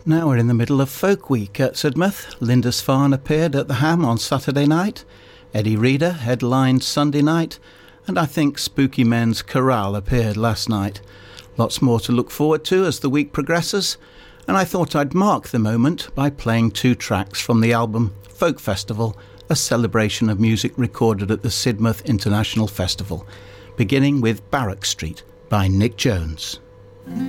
Now we're in the middle of Folk Week at Sidmouth. Lindisfarne appeared at the Ham on Saturday night. Eddie Reader headlined Sunday night. And I think Spooky Men's Chorale appeared last night. Lots more to look forward to as the week progresses. And I thought I'd mark the moment by playing 2 tracks from the album Folk Festival, a celebration of music recorded at the Sidmouth International Festival, beginning with Barrack Street by Nick Jones.